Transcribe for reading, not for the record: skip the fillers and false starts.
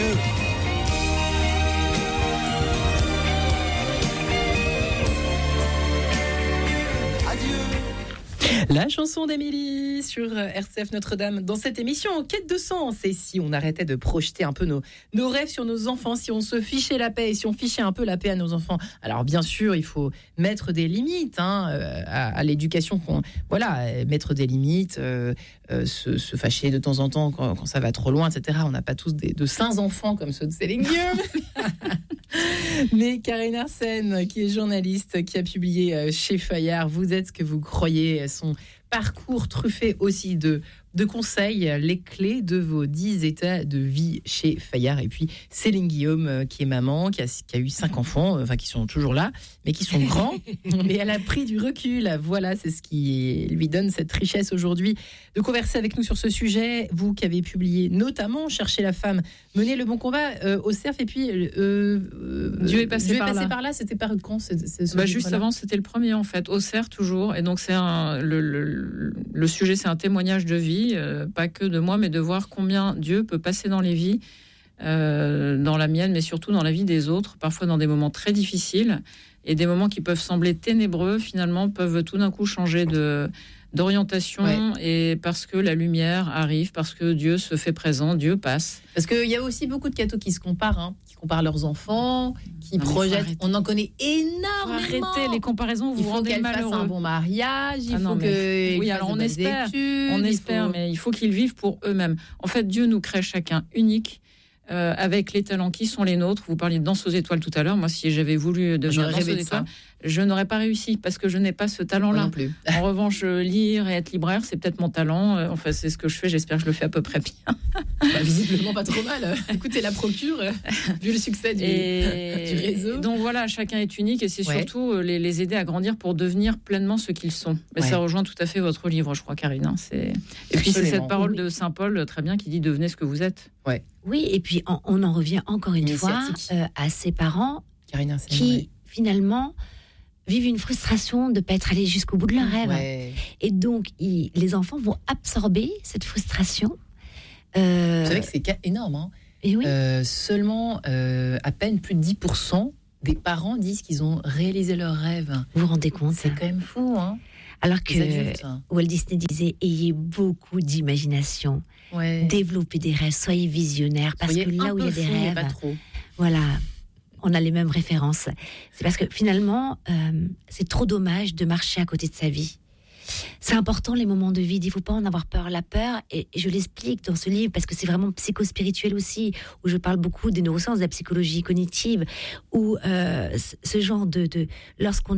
La chanson d'Émilie sur RCF Notre-Dame dans cette émission En quête de sens. Et si on arrêtait de projeter un peu nos rêves sur nos enfants, si on se fichait la paix et si on fichait un peu la paix à nos enfants. Alors bien sûr, il faut mettre des limites à l'éducation. Mettre des limites, se fâcher de temps en temps quand ça va trop loin, etc. On n'a pas tous de saints enfants comme ceux de Céline Guillaume. Mais Karine Arsène, qui est journaliste, qui a publié chez Fayard, Vous êtes ce que vous croyez, son parcours truffé aussi de conseils, les clés de vos 10 états de vie chez Fayard. Et puis Céline Guillaume, qui est maman, qui a eu 5 enfants, qui sont toujours là, mais qui sont grands. Mais elle a pris du recul. Voilà, c'est ce qui lui donne cette richesse aujourd'hui de converser avec nous sur ce sujet. Vous qui avez publié notamment Chercher la femme, mener le bon combat au CERF. Et puis Dieu est passé par là. C'était par quand juste avant, c'était le premier en fait, au CERF toujours. Et donc c'est le sujet, c'est un témoignage de vie. Pas que de moi, mais de voir combien Dieu peut passer dans les vies, dans la mienne, mais surtout dans la vie des autres, parfois dans des moments très difficiles, et des moments qui peuvent sembler ténébreux, finalement, peuvent tout d'un coup changer d'orientation, et parce que la lumière arrive, parce que Dieu se fait présent, Dieu passe. Parce qu'il y a aussi beaucoup de cathos qui se comparent, qui comparent leurs enfants, qui projettent. On en connaît énormément. Arrêtez les comparaisons, vous rendez malheureux. Il faut qu'elle fasse un bon mariage, on espère, mais il faut qu'ils vivent pour eux-mêmes. En fait, Dieu nous crée chacun unique, avec les talents qui sont les nôtres. Vous parliez de danse aux étoiles tout à l'heure. Moi, si j'avais voulu devenir danseuse aux étoiles, je n'aurais pas réussi parce que je n'ai pas ce talent-là. Non plus. En revanche, lire et être libraire, c'est peut-être mon talent. C'est ce que je fais. J'espère que je le fais à peu près bien. Visiblement pas trop mal. Écoutez, la procure, vu le succès du réseau. Donc voilà, chacun est unique et c'est surtout les aider à grandir pour devenir pleinement ce qu'ils sont. Mais ça rejoint tout à fait votre livre, je crois, Karine. Et puis c'est cette parole de Saint Paul, très bien, qui dit « Devenez ce que vous êtes ». Oui, et puis on en revient encore une fois à ces parents qui finalement vivent une frustration de ne pas être allés jusqu'au bout de leur rêve. Et donc, les enfants vont absorber cette frustration. Vous savez que c'est énorme. Et oui. Seulement, à peine plus de 10% des parents disent qu'ils ont réalisé leur rêve. Vous vous rendez compte ? C'est quand même fou, Alors que Walt Disney disait « Ayez beaucoup d'imagination, développez des rêves, soyez visionnaires, parce que là où il y a des rêves, pas trop. Voilà, on a les mêmes références. C'est parce que finalement, c'est trop dommage de marcher à côté de sa vie. C'est important les moments de vide, il ne faut pas en avoir peur. La peur, et je l'explique dans ce livre, parce que c'est vraiment psychospirituel aussi, où je parle beaucoup des neurosciences, de la psychologie cognitive, où ce genre lorsqu'on